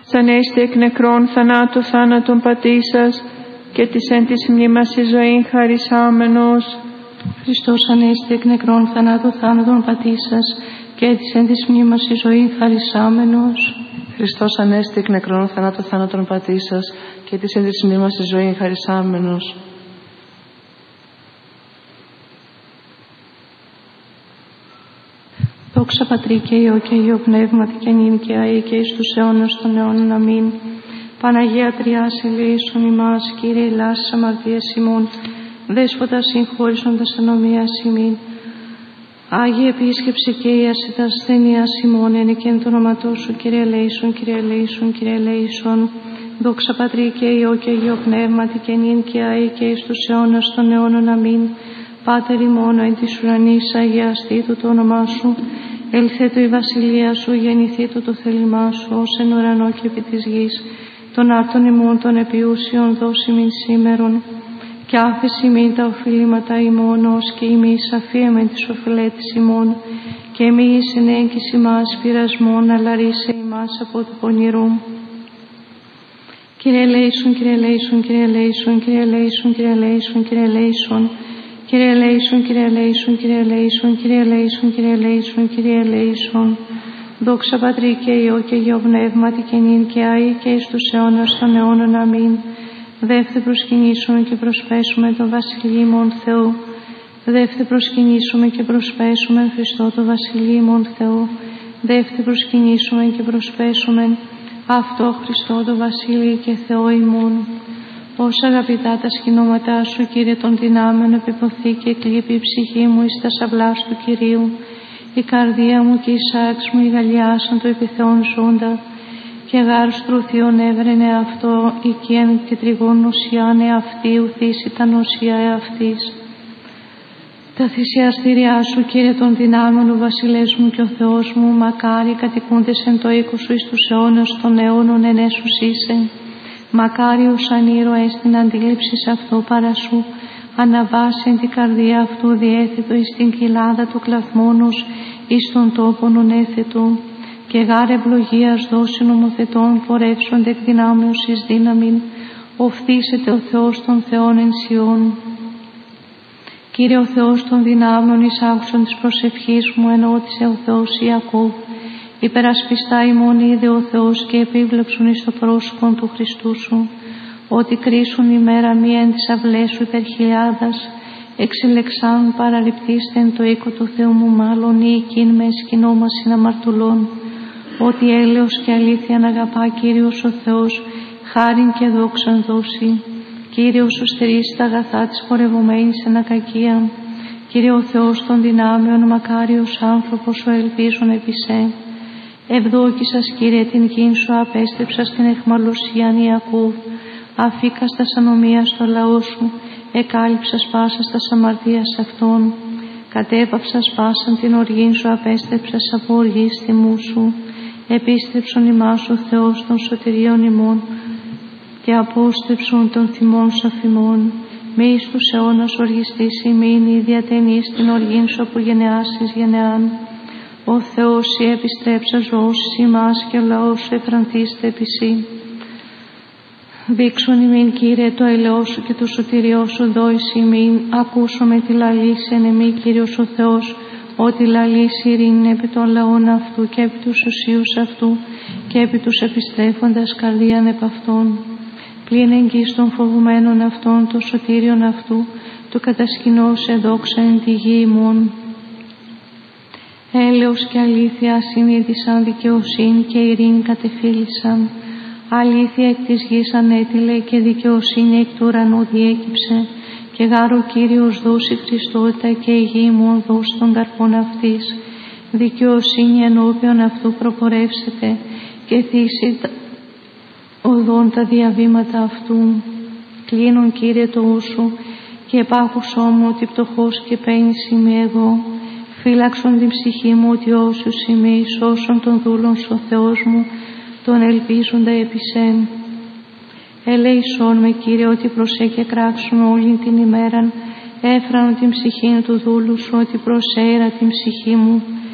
σαν έστε εκ νεκρών θανάτου θάνατον πατήσας, και της εν της μνήμας εις ζωήν χαρισάμενος. Χριστός ανέστη εκ νεκρών θανάτου θάνατον πατήσας, και της εν της μνήμας εις ζωήν χαρισάμενος. Χριστός ανέστη εκ νεκρών θανάτου θάνατον πατήσας, και της εν της μνήμας εις ζωήν χαρισάμενος. Δόξα Πατρί και Υιό και Υιό Πνεύματι και νυν και αεί και εις τους αιώνας των αιώνων. Αμήν. Παναγία Τριάς ελέησον ημάς, Κύριε ελάς αμαρτίας ημών, Δέσποτα συγχώρησον τας ανομίας ημίν. Άγιε επίσκεψη και ίαση τας ασθενείας ημών, εν και εν το όνοματό σου, Κύριε ελέησον, Κύριε ελέησον, Κύριε ελέησον. Δόξα Πατρί και Υιό και Υιό Πνεύματι και νυν και αεί και εις τους αιώνας των αιώνων. Αμήν. Πάτερ ημών εν της ουρανής, αγιαστήτω το όνομά σου. Ελθέτω η βασιλεία σου, γεννηθήτω το θέλημά σου, ως εν ουρανό και επί της γης. Των άρτων ημών των επιούσιων δώσει μην σήμερον, και άφεση μην τα οφειλήματα ημών, ως και ημείς αφίεμεν τις οφειλέτης ημών, και μη εις εν έγκυση μας πειρασμόν, αλλά ρίσε ημάς από του πονηρού. Κύριε ελέησον, Κύριε ελέησον, Κύριε ελέησον, Κύριε ελέησον, Κύριε ελέησον, Κύριε ελέησον. Κύριε ελέησον, Κύριε ελέησον, Κύριε ελέησον, Κύριε ελέησον, Κύριε ελέησον, Κύριε ελέησον. Δόξα Πατρί και Υιό και Υιό Πνεύματι και νυν και αεί και εις τους αιώνας των αιώνων. Αμήν. Δεύτε προσκυνήσουμε και προσπέσουμε το Βασιλείμον Θεού. Δεύτε προσκυνήσουμε και προσπέσουμε Χριστό το Βασιλείμον Θεού. Δεύτε προσκυνήσουμε και προσπέσουμε αυτό Χριστό το Βασίλειο και Θεό ημών. Όσα αγαπητά τα σκηνώματά σου, Κύριε των δυνάμεων, επιποθεί και εκλείπει η ψυχή μου εις τα σαυλάς του Κυρίου. Η καρδία μου και η σάξ μου ηγαλιάσαν το επιθεών ζώντα, και γάρ στρουθείον έβρενε αυτό, οικίαν και τριγών ουσιάν εαυτή, ουθείς ήταν ουσία εαυτής. Τα θυσιαστήριά σου, Κύριε των δυνάμεων, ο Βασιλεύς μου και ο Θεός μου, μακάρι κατοικούντες εν το οίκο σου εις τους αιώνας των αιώνων εν έσους είσαι. Μακάριος αν ήρωες την αντίληψη σε αυτό παρά σου, αναβάσει την καρδία αυτού διέθετο εις την κοιλάδα του κλαθμόνος εις τον τόπον ονέθετο, και γάρ ευλογίας δώσει νομοθετών φορεύσονται εκ δυνάμεως εις δύναμην, οφθήσεται ο Θεός των Θεών εν Σιών. Κύριε ο Θεός των δυνάμεων, εις άκουσον της προσευχής μου ενώτησε ο Θεός Ιακώβ. Υπερασπιστά ημών είδε ο Θεός και επίβλεψον εις το πρόσωπον του Χριστού σου, ότι κρίσουν ημέρα μία εν της αυλές σου υπερχιλιάδας, εξελεξάν παραληπτήστε εν το οίκο του Θεού μου μάλλον ή εκείν με σκηνώμα συναμαρτουλών, ότι έλεος και αλήθεια να αγαπά Κύριος ο Θεός, χάριν και δόξαν δώσει. Κύριος ο στερείς τα αγαθά της πορευομένης εν ακακία. Κύριε ο Θεός των δυνάμεων, μακάριος άνθρωπος ο ελπίζων επί σε. Ευδόκησας, Κύριε, την γην σου, απέστρεψας την εχμαλωσίαν Ιακώβ. Αφήκας τας ανομίας στο λαό σου, εκάλυψας πάσας τας αμαρτίας αυτών. Κατέπαυσας πάσαν την οργήν σου, απέστρεψας από οργής θυμού σου. Επίστρεψον ημάς ο Θεός των σωτηρίων ημών, και απόστρεψον των θυμών σου αφημών. Μη εις τους αιώνας οργιστής ημίν, η διατενείς την οργήν σου από γενεάς εις γενεάν. Ο Θεός η επιστρέψα ζωώσεις ημάς, και ο λαός σου εφρανθήστε επί σύ. Δείξον ημίν, Κύριε, το ελαιό σου και το σωτηριό σου δόης ημίν. Ακούσομαι τη λαλής εν εμή, Κύριος ο Θεός, ότι λαλής ειρήνη επί των λαών αυτού και επί τους ουσίους αυτού και επί τους επιστρέφοντας καρδίαν επ' αυτών. Πλην εγγύς των φοβουμένων αυτών, το σωτήριον αυτού, το κατασκηνώσε δόξα εν τη γη ημών. Έλεος και αλήθεια συνείδησαν, δικαιοσύνη και ειρήνη κατεφύλησαν. Αλήθεια εκ της γης ανέτειλε και δικαιοσύνη εκ του ουρανού διέκυψε, και γάρο Κύριος δώσει Χριστότητα και η γη ημών δώσει των καρπών αυτής. Δικαιοσύνη ενώπιον αυτού προπορεύσετε και θύσει οδόν τα διαβήματα αυτού. Κλείνουν, Κύριε, το ούσου και επάκουσό μου ότι πτωχός και πένης είμαι εγώ. Φύλαξον την ψυχή μου ότι όσους είμαι, εις όσων των δούλων σου ο Θεός μου, τον ελπίζοντα επί σεν. Ελέησόν με, Κύριε, ότι προσέ και κράξουν όλη την ημέραν, έφρανον την ψυχή του δούλου σου, ότι προσέερα την ψυχή μου,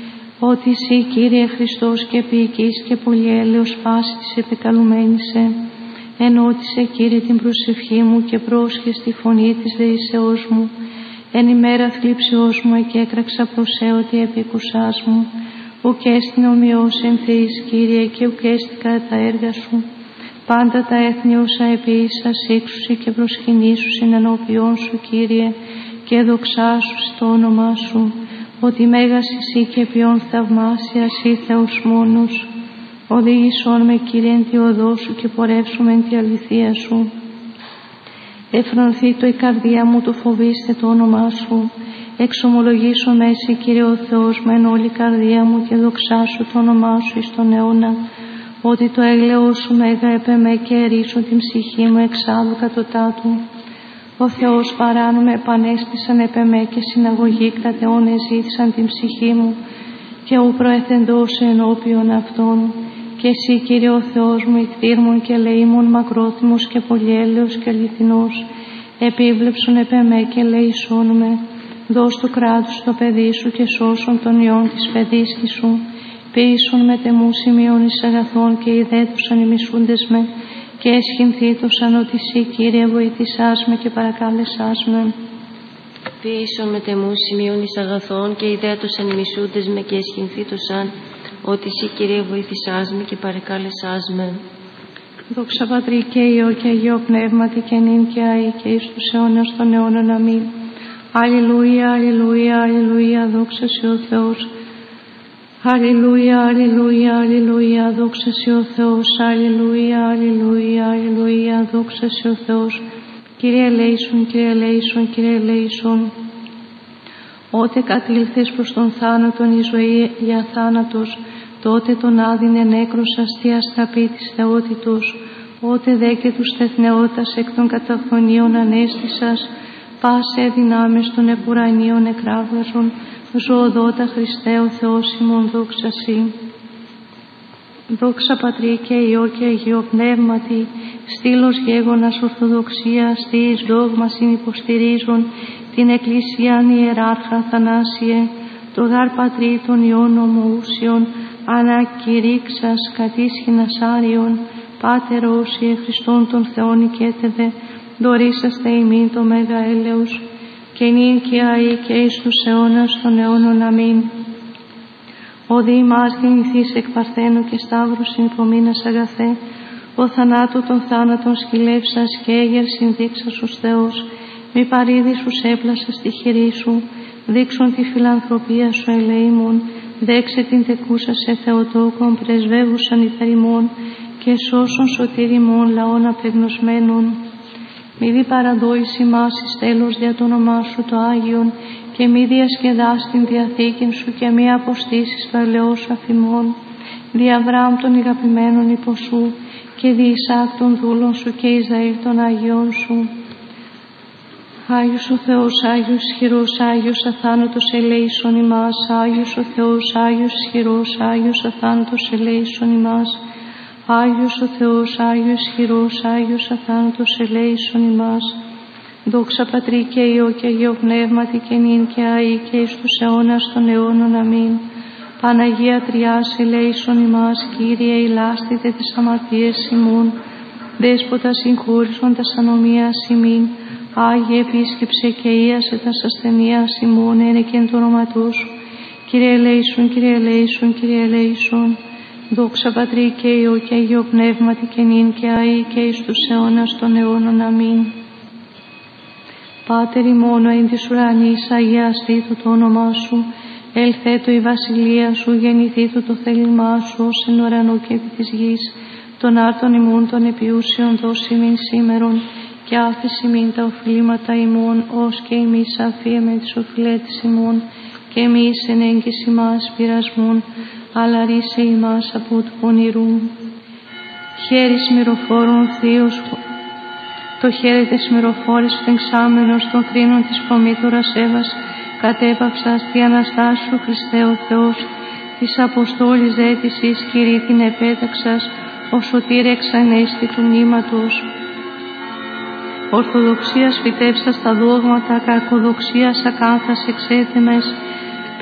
ότι εσύ, Κύριε Χριστός και ποιητής και πολυέλεος πάση της επικαλουμένησε, ενώτησε, Κύριε, την προσευχή μου και πρόσχες τη φωνή της δεήσεώς μου, εν ημέρα θλίψεώς μου εκέκραξα προς ότι επίκουσάς μου, ουκ έστιν ομοιός εν Θεής, Κύριε, και ουκ έστικα τα έργα σου. Πάντα τα έθνη όσα επίησα σύξουσι και προσκυνήσουσιν ενώπιόν σου, Κύριε, και δοξάσου το όνομά σου, ότι μέγας εσύ και ποιόν θαυμάσια εσύ Θεός μόνος. Οδήγησόν με, Κύριε, εν τη οδό σου και πορεύσουμε εν τη αληθεία σου. Εφρονθεί το η καρδία μου, το φοβήστε το όνομά σου. Εξομολογήσω με εσύ, Κύριε ο Θεός, με εν όλη καρδία μου και δοξάσου το όνομά σου εις τον αιώνα. Ότι το έγλεό σου μέγα επεμέ και ερίσω την ψυχή μου εξάδου κατωτάτου. Ο Θεός παράνου με επανέστησαν επεμέ και συναγωγή κρατεών εζήτησαν την ψυχή μου και ου προεθεντώσει ενώπιον αυτών. Και εσύ, Κύριε ο Θεός μου, ηχθήρμον και λεήμον μακρόθυμος και πολυέλεος και αληθινός, επίβλεψον επεμέ και λεησόν με. Δώσ' του κράτους το παιδί σου και σώσον των ιών της παιδίσκης σου. Ποιήσον με τεμού σημείων εις αγαθών και ιδέτουσαν οι μισούντες με και εσχυνθήτωσαν ότι εσύ, Κύριε, βοηθησάς με και παρακάλεσάς με. Ποιήσον με τεμού σημείων εις αγαθών και ιδέτουσαν οι μισούντες με και εσχυνθήτωσαν ότι εσύ, Κύριε, βοηθησάς με και παρακάλεσάς με. Δόξα Πατρί και Υιό και Αγίο Πνεύματι και νυν και αεί και εις τους αιώνας των αιώνων. Αμήν. Αλληλούια, αλληλούια, αλληλούια, δόξα σε ο Θεός. Αλληλούια, αλληλούια, αλληλούια, δόξα σε ο Θεός. Αλληλούια, αλληλούια, αλληλούια, δόξα σε ο Θεός. Κύριε ελέησον, Κύριε ελέησον, Κύριε ελέησον. Ότε κατήλθες προς τον θάνατον η ζωή για θάνατος, τότε τον άδεινε νέκρος αστείας θαπή της θεότητος. Ότε δε και τους τεθνεώτας εκ των καταφθονίων ανέστησας, πάσε δυνάμεις των επουρανίων εκράβγαζον, ζωοδότα Χριστέ ο Θεός ημών δόξα Συ. Δόξα Πατρί και Υιό και Αγίο Πνεύματι, στήλος γέγονας ορθοδοξία, στοίης δόγμα συνυποστηρίζον, την Εκκλησίαν Ιεράρχα Θανάσιε, το γάρ Πατρί των Υιών ομοούσιον, ανακηρύξας κατήσχυνας άριον, Πάτερ όσοι Χριστόν των Θεών οικέτευε, δωρήσαστε ημίν το μέγα έλεος, και νυν και αεί και εις τους αιώνας των αιώνων. Αμήν. Ο δι' ημάς γεννηθείς εκ Παρθένου και Σταύρου συνυπομείνας αγαθέ, ο θανάτου των θάνατων σκυλεύσας και έγερ συνδείξας ως Θεός, μη παρήδη σου έπλασας τη χειρή σου, δείξον τη φιλανθρωπία σου ελεήμων, δέξε την τεκούσα σε Θεοτόκον πρεσβεύουσαν υπέρ ημών και σώσον σωτήρ ημών λαών απεγνωσμένων. Μη δι παραδόης ημάς εις τέλος δια το όνομά σου το Άγιον και μη διασκεδάς την Διαθήκην σου και μη αποστήσεις το ελαιό σου αφημών, δι' Αβραάμ των ηγαπημένων υπό σου και δι' Ισαάκ των δούλων σου και Ισραήλ των Αγιών σου. Άγιος ο Θεός, Άγιος ισχυρός, Άγιος αθάνατος ελέησον ημάς. Άγιος ο Θεός, Άγιος ισχυρός, Άγιος αθάνατος ελέησον ημάς. Άγιος ο Θεός, Άγιος ισχυρός, Άγιος αθάνατος ελέησον ημάς. Δόξα Πατρί και Υιό και Αγίο Πνεύματι και νυν και αεί και εις τους αιώνας των αιώνων. Αμήν. Παναγία Τριάς ελέησον ημάς, Κύριε ηλάστητε τις αμαρτίες ημών, Δέσποτα συγχώρησον τας ανομίας ημίν, Άγιε επίσκεψε και ίασε τας ασθενείας ημών, ένεκεν το όνοματό σου. Κύριε ελέησον, Κύριε ελέησον, Κύριε ελέησον. Δόξα Πατρί και Υιό και Αγίο Πνεύματι και νυν και αεί και εις τους αιώνας των αιώνων. Αμήν. Πάτερ ημών εν της ουρανής, αγιαστήτω το όνομά σου, ελθέτω η βασιλεία σου, γεννηθήτω το θέλημά σου, ως εν ουρανό και επί της γης. Των άρτων ημών των επιούσιων δώσει μην σήμερον, και άφηση μην τα οφειλήματα ημών, ως και εμείς αφίεμε τις οφειλέτης ημών, και εμείς εν έγκυση μας πειρασμών, αλλά ρίσε ημάς από του πονηρού. Χέρις μυροφόρων θείος, το χέρι της μυροφόρης φεγξάμενος των θρήνων της προμήτωρας Εύας, κατέπαυσας τη Αναστάσου Χριστέ ο Θεός, της Αποστόλης δέτησης Κύριε την επέταξας, ο σωτήρ εξανέστη του μνήματος. Ορθοδοξίας φυτεύσας τα δόγματα, κακοδοξίας ακάθας εξέθεμες,